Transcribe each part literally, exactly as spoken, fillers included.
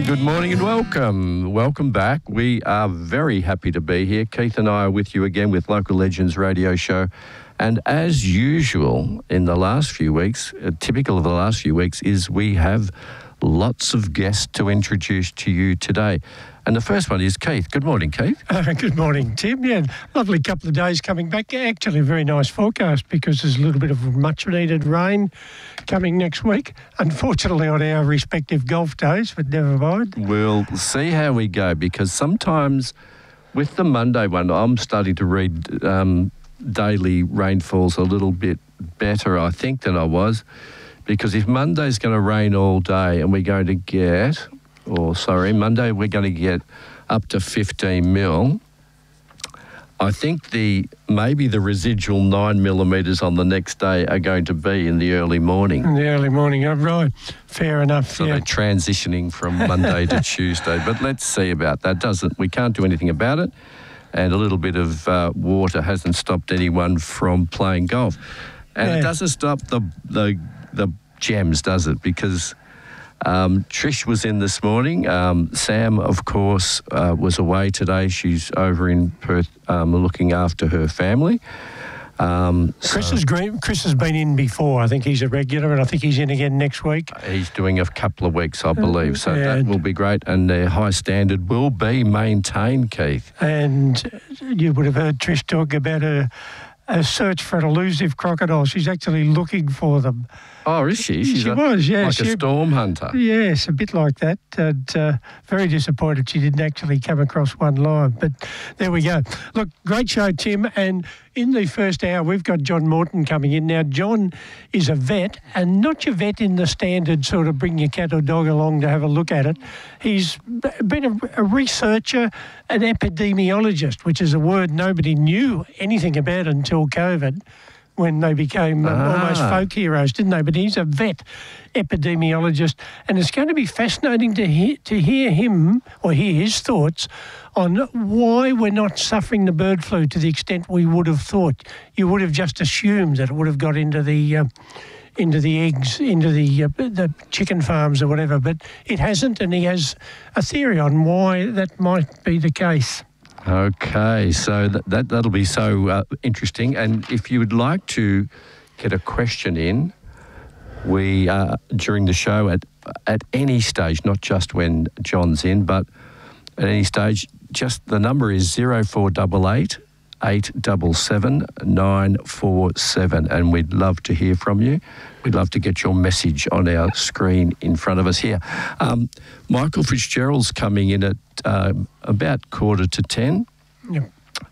Good morning and welcome. Welcome back. We are very happy to be here. Keith and I are with you again with Local Legends Radio Show. And as usual in the last few weeks, uh, typical of the last few weeks, is we have lots of guests to introduce to you today. And the first one is Keith. Good morning, Keith. Uh, good morning, Tim. Yeah, lovely couple of days coming back. Actually, a very nice forecast because there's a little bit of much-needed rain coming next week. Unfortunately, on our respective golf days, but never mind. We'll see how we go because sometimes with the Monday one, I'm starting to read um, daily rainfalls a little bit better, I think, than I was. Because if Monday's going to rain all day and we're going to get... or sorry, Monday we're going to get up to fifteen mil. I think the maybe the residual nine millimetres on the next day are going to be in the early morning. In the early morning, oh, right. Fair enough. So yeah. they're transitioning from Monday to Tuesday. But let's see about that. Doesn't we can't do anything about it. And a little bit of uh, water hasn't stopped anyone from playing golf. And yeah. it doesn't stop the the the gems, does it? Because Um, Trish was in this morning. Um, Sam, of course, uh, was away today. She's over in Perth um, looking after her family. Um, Chris, so is great. Chris has been in before. I think he's a regular, and I think he's in again next week. He's doing a couple of weeks, I believe, so yeah. that will be great. And their high standard will be maintained, Keith. And you would have heard Trish talk about a, a search for an elusive crocodile. She's actually looking for them. Oh, is she? She's she a, was, yeah. like she, a storm hunter. Yes, a bit like that. And uh, very disappointed she didn't actually come across one live. But there we go. Look, great show, Tim. And in the first hour, we've got John Morton coming in. Now, John is a vet, and not your vet in the standard sort of bring your cat or dog along to have a look at it. He's been a, a researcher, an epidemiologist, which is a word nobody knew anything about until COVID, when they became ah. almost folk heroes, didn't they? But he's a vet epidemiologist, and it's going to be fascinating to hear, to hear him or hear his thoughts on why we're not suffering the bird flu to the extent we would have thought. You would have just assumed that it would have got into the uh, into the eggs, into the uh, the chicken farms or whatever, but it hasn't, and he has a theory on why that might be the case. Okay, so that, that, that'll be so uh, interesting. And if you would like to get a question in, we, uh, during the show, at at any stage, not just when John's in, but at any stage, just the number is zero four eight eight, eight seven seven, nine four seven, and we'd love to hear from you. We'd love to get your message on our screen in front of us here. Um, Michael Fitzgerald's coming in at uh, about quarter to ten. Yep.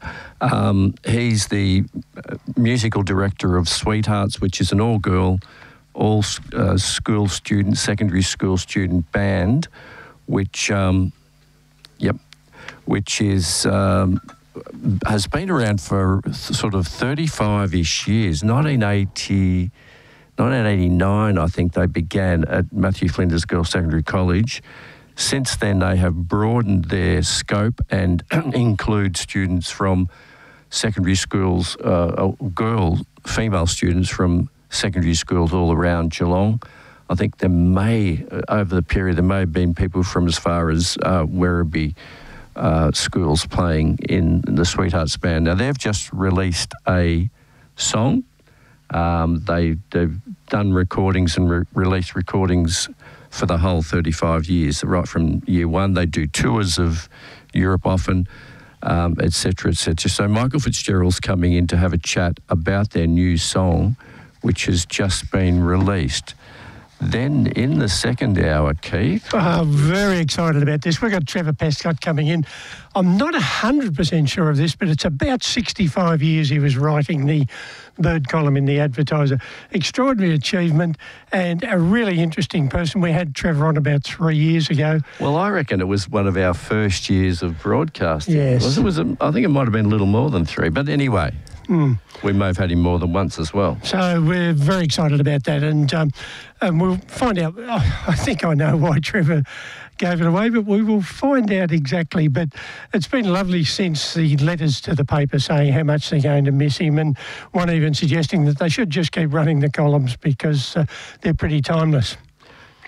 Um, he's the musical director of Sweethearts, which is an all-girl, all uh, school student, secondary school student band, which, um, yep, which is... Um, has been around for sort of thirty-five-ish years. nineteen eighty, nineteen eighty-nine, I think they began at Matthew Flinders Girls Secondary College. Since then, they have broadened their scope and include students from secondary schools, uh, girl, female students from secondary schools all around Geelong. I think there may, over the period, there may have been people from as far as uh, Werribee, Uh, schools playing in the Sweethearts band. Now, they've just released a song. Um, they, they've done recordings and re- released recordings for the whole thirty-five years, right from year one. They do tours of Europe often, um, et cetera, et cetera. So Michael Fitzgerald's coming in to have a chat about their new song, which has just been released. Then in the second hour, Keith. Oh, very excited about this. We've got Trevor Pescott coming in. I'm not one hundred percent sure of this, but it's about sixty-five years he was writing the bird column in The Advertiser. Extraordinary achievement and a really interesting person. We had Trevor on about three years ago. Well, I reckon it was one of our first years of broadcasting. Yes. It was, it was a, I think it might have been a little more than three, but anyway. Mm. We may have had him more than once as well. So we're very excited about that, and um, and we'll find out. Oh, I think I know why Trevor gave it away, but we will find out exactly. But it's been lovely since the letters to the paper saying how much they're going to miss him, and one even suggesting that they should just keep running the columns because uh, they're pretty timeless.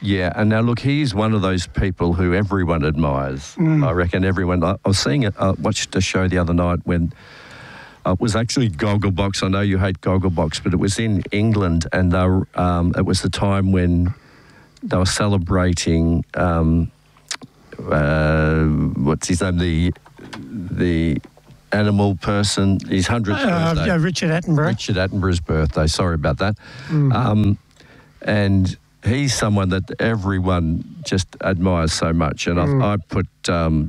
Yeah, and now look, he's one of those people who everyone admires. Mm. I reckon everyone. I, I was seeing it. I watched a show the other night when uh, it was actually Gogglebox. I know you hate Gogglebox, but it was in England, and they were, um, it was the time when they were celebrating. Um, uh, what's his name? The the animal person. His hundredth uh, birthday. Yeah, Richard Attenborough. Richard Attenborough's birthday. Sorry about that. Mm. Um, and he's someone that everyone just admires so much, and mm. I, I put um,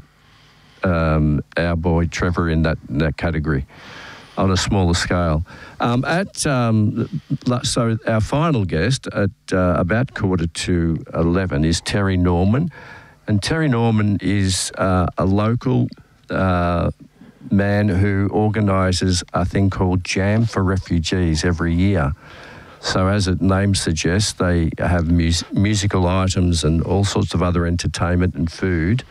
um, our boy Trevor in that in that category on a smaller scale. Um, at um, so our final guest at uh, about quarter to eleven is Terry Norman, and Terry Norman is uh, a local uh, man who organises a thing called Jam for Refugees every year. So as its name suggests, they have mus- musical items and all sorts of other entertainment and food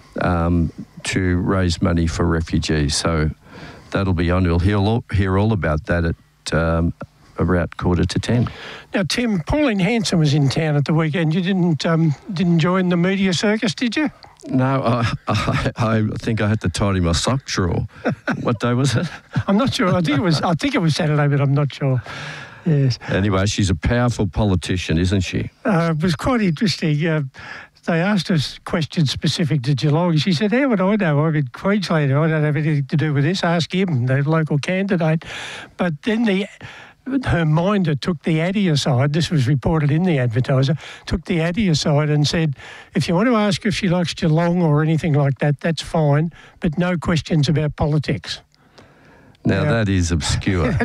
um, to raise money for refugees. So that'll be on. We'll hear all, hear all about that at um, about quarter to ten. Now, Tim, Pauline Hanson was in town at the weekend. You didn't um, didn't join the media circus, did you? No, I, I, I think I had to tidy my sock drawer. What day was it? I'm not sure. I think it was. I think it was Saturday, but I'm not sure. Yes. Anyway, she's a powerful politician, isn't she? Uh, it was quite interesting. Uh, they asked us questions specific to Geelong. She said, how would I know? I'm in Queensland. I don't have anything to do with this. Ask him, the local candidate. But then the her minder took the Addy aside. This was reported in the Advertiser. Took the Addy aside and said, if you want to ask if she likes Geelong or anything like that, that's fine, but no questions about politics. Now, yeah. That is obscure.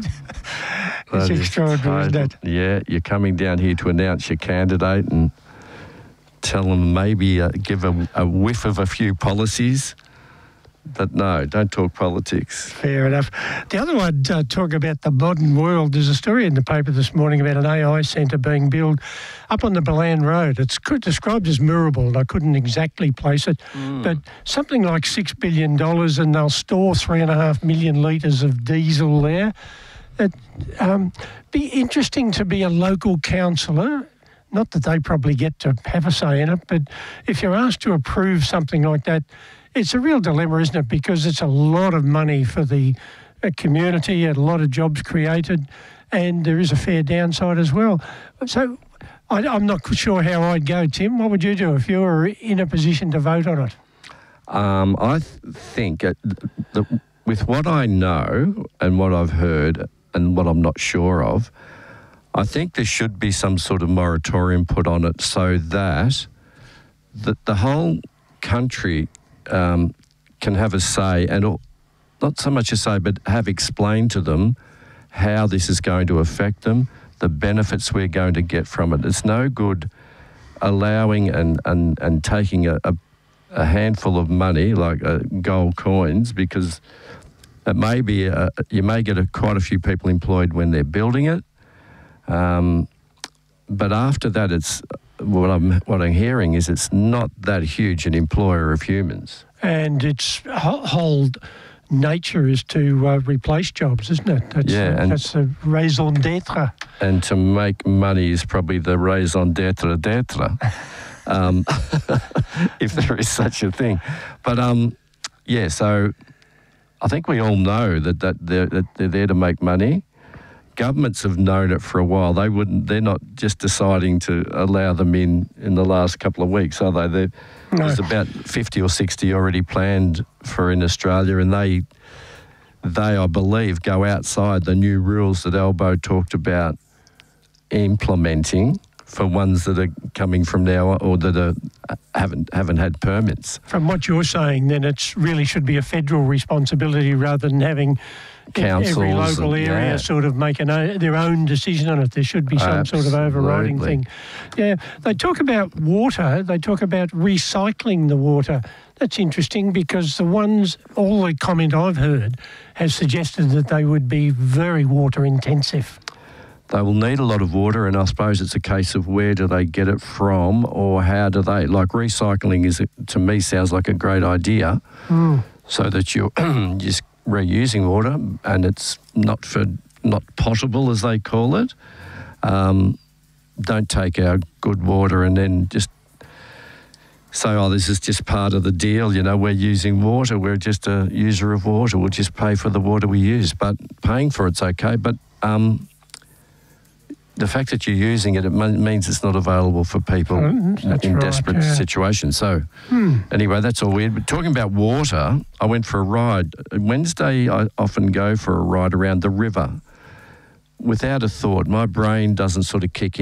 It's that extraordinary, isn't it? Yeah, you're coming down here to announce your candidate and tell them maybe uh, give a, a whiff of a few policies. But no, don't talk politics. Fair enough. The other one, uh, talk about the modern world. There's a story in the paper this morning about an A I centre being built up on the Balan Road. It's described as Mirable, and I couldn't exactly place it, mm. but something like six billion dollars, and they'll store three and a half million litres of diesel there. It'd um, be interesting to be a local councillor. Not that they probably get to have a say in it, but if you're asked to approve something like that, it's a real dilemma, isn't it? Because it's a lot of money for the uh, community, and a lot of jobs created, and there is a fair downside as well. So I, I'm not sure how I'd go, Tim. What would you do if you were in a position to vote on it? Um, I th- think it, the, with what I know and what I've heard and what I'm not sure of, I think there should be some sort of moratorium put on it so that the, the whole country um, can have a say, and all, not so much a say, but have explained to them how this is going to affect them, the benefits we're going to get from it. It's no good allowing and, and, and taking a, a, a handful of money, like uh, gold coins, because it may be a, you may get a, quite a few people employed when they're building it. Um, but after that, it's what I'm what I'm hearing is it's not that huge an employer of humans. And its whole nature is to uh, replace jobs, isn't it? That's, yeah, uh, and that's the raison d'être. And to make money is probably the raison d'être d'être, um, if there is such a thing. But um, yeah, so I think we all know that that they're, that they're there to make money. Governments have known it for a while. They wouldn't. They're not just deciding to allow them in in the last couple of weeks, are they? They're, no. There's about fifty or sixty already planned for in Australia, and they, they I believe, go outside the new rules that Albo talked about implementing for ones that are coming from now or that are, haven't haven't had permits. From what you're saying, then it really should be a federal responsibility rather than having councils, every local and, area yeah. sort of make an o- their own decision on it. There should be some Absolutely. sort of overriding thing. Yeah, they talk about water. They talk about recycling the water. That's interesting because the ones, all the comment I've heard has suggested that they would be very water intensive. They will need a lot of water, and I suppose it's a case of where do they get it from, or how do they, like recycling is, to me, sounds like a great idea, mm. so that you're just reusing water, and it's not for not potable as they call it. Um, don't take our good water and then just say, oh, this is just part of the deal. You know, we're using water. We're just a user of water. We'll just pay for the water we use. But paying for it's okay. But um, the fact that you're using it, it means it's not available for people mm, in right, desperate yeah. situations. So hmm. anyway, that's all weird. But talking about water, I went for a ride. Wednesday, I often go for a ride around the river. Without a thought, my brain doesn't sort of kick in.